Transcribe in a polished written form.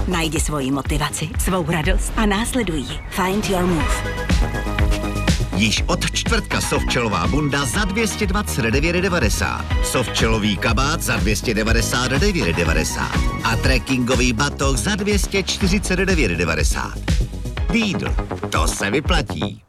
Najdi svoji motivaci, svou radost a následuj ji. Find your move. Již od čtvrtka softčelová bunda za 229,90. Softčelový kabát za 299,90. A trekkingový batoh za 249,90. Lidl, to se vyplatí.